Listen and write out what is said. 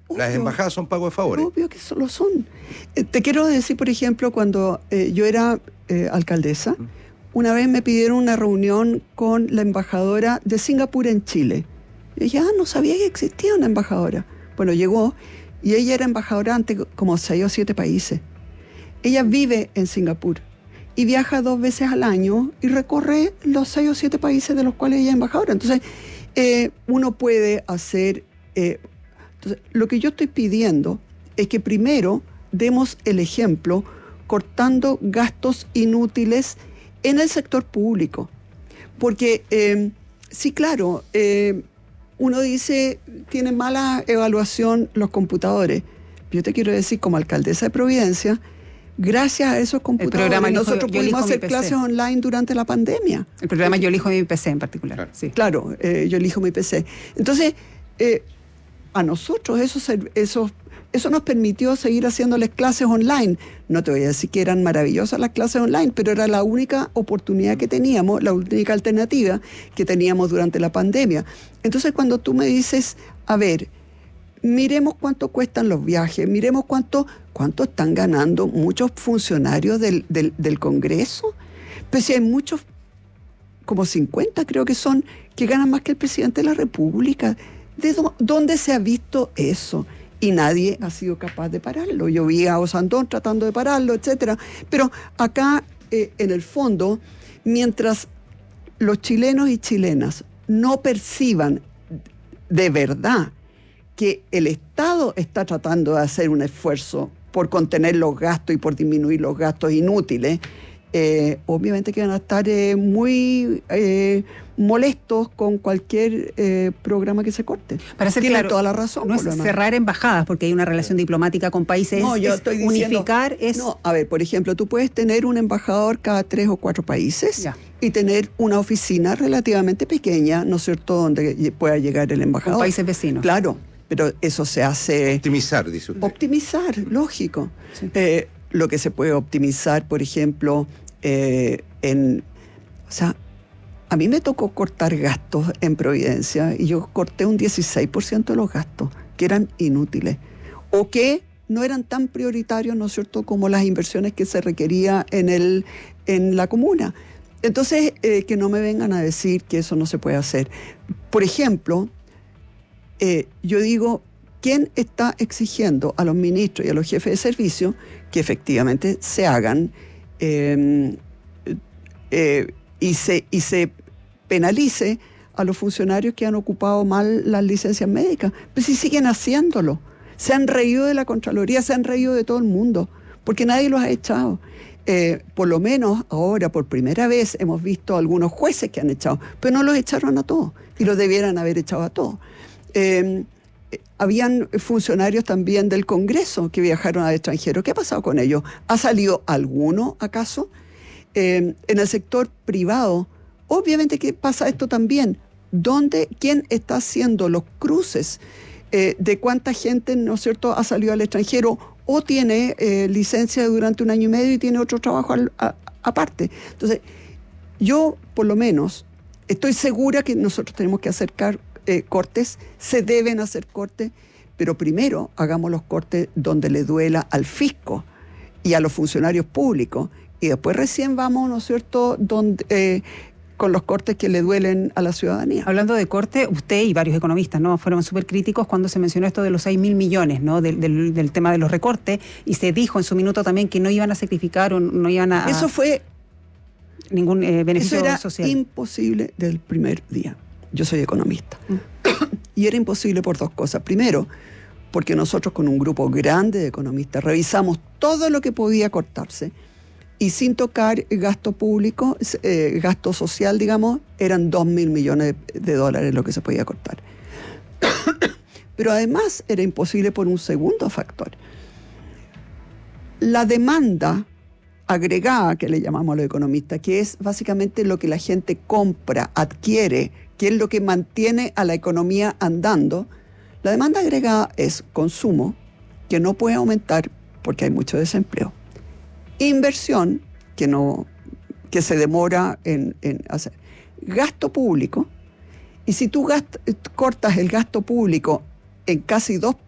Las embajadas son pago de favores. Obvio que lo son. Te quiero decir, por ejemplo, cuando yo era alcaldesa, una vez me pidieron una reunión con la embajadora de Singapur en Chile. Y yo no sabía que existía una embajadora. Bueno, llegó y ella era embajadora ante como 6 o 7 países. Ella vive en Singapur y viaja 2 veces al año y recorre los 6 o 7 países de los cuales ella es embajadora. Entonces, uno puede hacer... entonces, lo que yo estoy pidiendo es que primero demos el ejemplo cortando gastos inútiles en el sector público. Porque, sí, claro, uno dice, tienen mala evaluación los computadores. Yo te quiero decir, como alcaldesa de Providencia, gracias a esos computadores nosotros pudimos hacer clases online durante la pandemia. El programa Yo elijo mi PC en particular. Claro, sí. Claro, Yo elijo mi PC. Entonces, a nosotros eso nos permitió seguir haciéndoles clases online. No te voy a decir que eran maravillosas las clases online, pero era la única oportunidad que teníamos, la única alternativa que teníamos durante la pandemia. Entonces, cuando tú me dices, a ver, miremos cuánto cuestan los viajes, miremos cuánto están ganando muchos funcionarios del Congreso, pues si hay muchos, como 50 creo que son, que ganan más que el presidente de la República. ¿Dónde se ha visto eso? Y nadie ha sido capaz de pararlo. Yo vi a Osandón tratando de pararlo, etcétera. Pero acá, en el fondo, mientras los chilenos y chilenas no perciban de verdad que el Estado está tratando de hacer un esfuerzo por contener los gastos y por disminuir los gastos inútiles, obviamente que van a estar muy molestos con cualquier programa que se corte. Para ser Tienen claro, toda la razón. no es cerrar embajadas porque hay una relación diplomática con países. No, yo estoy diciendo, unificar es... No, a ver, por ejemplo, tú puedes tener un embajador cada 3 o 4 países y tener una oficina relativamente pequeña, ¿no es cierto?, donde pueda llegar el embajador. Con países vecinos. Claro, pero eso se hace... Optimizar, dice usted. Optimizar, lógico. Sí. Lo que se puede optimizar, por ejemplo, o sea, a mí me tocó cortar gastos en Providencia y yo corté un 16% de los gastos que eran inútiles o que no eran tan prioritarios, ¿no es cierto?, como las inversiones que se requería en la comuna. Entonces, que no me vengan a decir que eso no se puede hacer. Por ejemplo, yo digo, ¿quién está exigiendo a los ministros y a los jefes de servicio que efectivamente se hagan y se penalice a los funcionarios que han ocupado mal las licencias médicas? Pues si siguen haciéndolo. Se han reído de la Contraloría, se han reído de todo el mundo, porque nadie los ha echado. Por lo menos ahora, por primera vez, hemos visto algunos jueces que han echado, pero no los echaron a todos, y los debieran haber echado a todos. Habían funcionarios también del Congreso que viajaron al extranjero. ¿Qué ha pasado con ellos? ¿Ha salido alguno, acaso? En el sector privado, obviamente que pasa esto también. ¿Quién está haciendo los cruces de cuánta gente, ¿no es cierto?, ha salido al extranjero o tiene licencia durante 1 año y medio y tiene otro trabajo aparte? Entonces, yo por lo menos estoy segura que nosotros tenemos que hacer cortes, se deben hacer cortes, pero primero hagamos los cortes donde le duela al fisco y a los funcionarios públicos, y después recién vamos, ¿no es cierto?, con los cortes que le duelen a la ciudadanía. Hablando de corte, usted y varios economistas, ¿no?, fueron súper críticos cuando se mencionó esto de los 6.000 millones, ¿no?, del tema de los recortes, y se dijo en su minuto también que no iban a sacrificar o no iban a... Eso fue... ningún beneficio eso era social. Imposible del primer día. Yo soy economista. Y era imposible por 2 cosas. Primero, porque nosotros con un grupo grande de economistas revisamos todo lo que podía cortarse y sin tocar gasto público, gasto social, digamos, eran 2.000 millones de dólares lo que se podía cortar. Pero además era imposible por un segundo factor. La demanda agregada, que le llamamos a los economistas, que es básicamente lo que la gente compra, adquiere, que es lo que mantiene a la economía andando. La demanda agregada es consumo, que no puede aumentar porque hay mucho desempleo. Inversión, que se demora en hacer. Gasto público, y si tú cortas el gasto público en casi 2